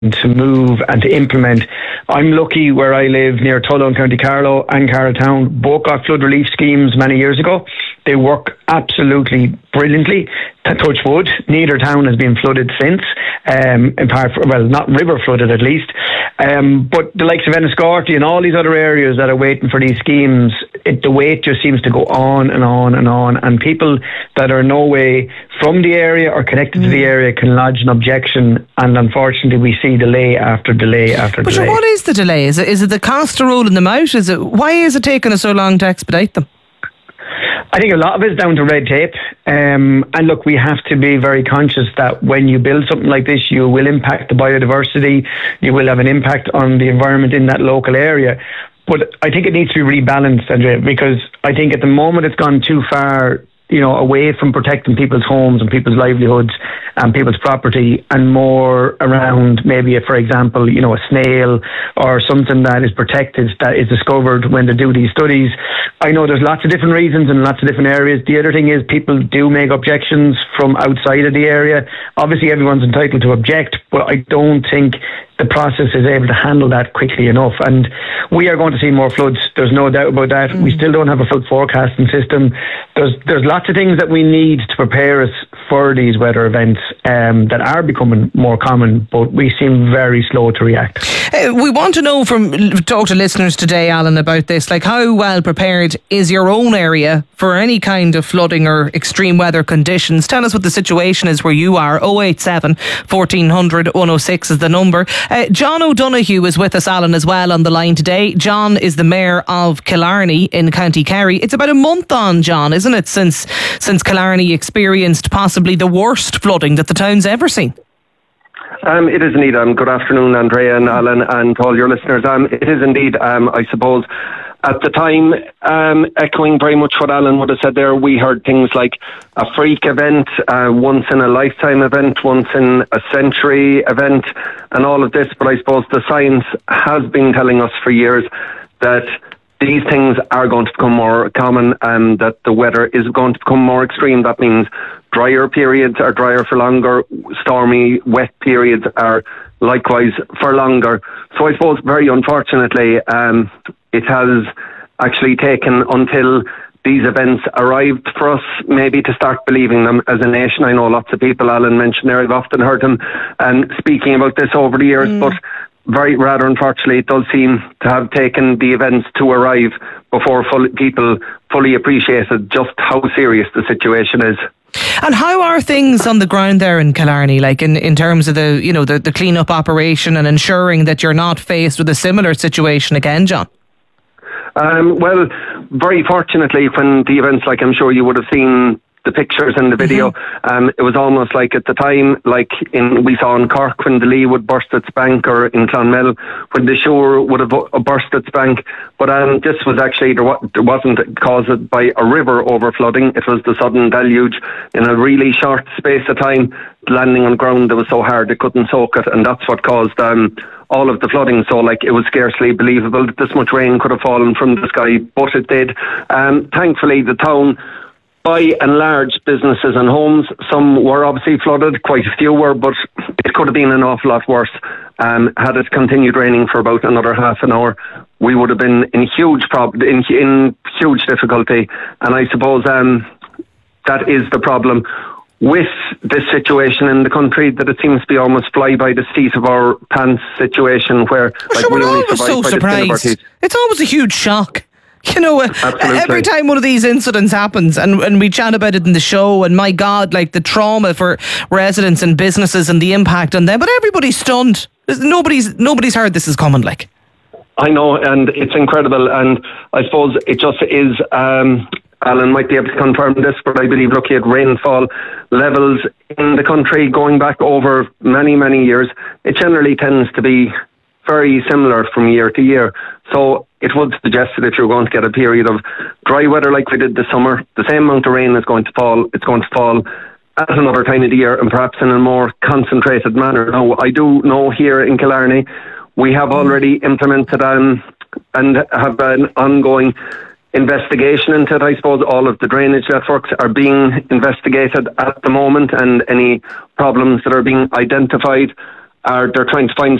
to move and to implement. I'm lucky where I live near Tullow in County Carlow and Carrowtown. Both got flood relief schemes many years ago. They work absolutely brilliantly. Touch wood, neither town has been flooded since. Not river flooded at least. But the likes of Enniscorthy and all these other areas that are waiting for these schemes, the wait just seems to go on and on and on. And people that are no way from the area or connected to the area can lodge an objection. And unfortunately, we see delay after delay after delay. But what is the delay? Is it the cost of rolling them out? Why is it taking us so long to expedite them? I think a lot of it is down to red tape. And look, we have to be very conscious that when you build something like this, you will impact the biodiversity, you will have an impact on the environment in that local area. But I think it needs to be rebalanced, Andrea, because I think at the moment it's gone too far, away from protecting people's homes and people's livelihoods and people's property, and more around maybe, for example, a snail or something that is protected, that is discovered when they do these studies. I know there's lots of different reasons in lots of different areas. The other thing is people do make objections from outside of the area. Obviously, everyone's entitled to object, but I don't think the process is able to handle that quickly enough. And we are going to see more floods. There's no doubt about that. We still don't have a flood forecasting system. There's lots of things that we need to prepare us for these weather events that are becoming more common, but we seem very slow to react. We want to know talk to listeners today, Alan, about this. Like, how well prepared is your own area for any kind of flooding or extreme weather conditions? Tell us what the situation is where you are. 087 1400 106 is the number. John O'Donoghue is with us, Alan, as well on the line today. John is the Mayor of Killarney in County Kerry. It's about a month on, John, isn't it, since Killarney experienced possibly the worst flooding that the town's ever seen? It is indeed. Good afternoon, Andrea and Alan and all your listeners. It is indeed, I suppose, at the time, echoing very much what Alan would have said there, we heard things like a freak event, once in a lifetime event, once in a century event, and all of this. But I suppose the science has been telling us for years that these things are going to become more common and that the weather is going to become more extreme. That means drier periods are drier for longer, stormy, wet periods are likewise for longer. So I suppose, very unfortunately, it has actually taken until these events arrived for us maybe to start believing them as a nation. I know lots of people, Alan mentioned there, I've often heard him speaking about this over the years, but rather unfortunately, it does seem to have taken the events to arrive before people fully appreciated just how serious the situation is. And how are things on the ground there in Killarney, like in terms of the clean-up operation and ensuring that you're not faced with a similar situation again, John? Well, very fortunately, when the events, like I'm sure you would have seen the pictures and the video, it was almost like at the time, we saw in Cork when the Lee would burst its bank, or in Clonmel when the Suir would have burst its bank. But this was actually, there wasn't caused by a river overflooding. It was the sudden deluge in a really short space of time, landing on ground that was so hard it couldn't soak it, and that's what caused all of the flooding. So it was scarcely believable that this much rain could have fallen from the sky, but it did. Thankfully, the town, by and large, businesses and homes, some were obviously flooded, quite a few were, but it could have been an awful lot worse. Had it continued raining for about another half an hour, we would have been in huge difficulty. And I suppose that is the problem with this situation in the country, that it seems to be almost fly by the seat of our pants situation, where we only survive by the skin of our teeth. It's always a huge shock. Every time one of these incidents happens, and we chat about it in the show, and my God, the trauma for residents and businesses and the impact on them, but everybody's stunned. Nobody's heard this is coming. I know, and it's incredible, and I suppose it just is. Alan might be able to confirm this, but I believe looking at rainfall levels in the country going back over many, many years, it generally tends to be very similar from year to year. So it would suggest that if you're going to get a period of dry weather like we did this summer, the same amount of rain is going to fall. It's going to fall at another time of the year, and perhaps in a more concentrated manner. Now, I do know here in Killarney, we have already implemented and have an ongoing investigation into it. I suppose all of the drainage networks are being investigated at the moment, and any problems that are being identified they're trying to find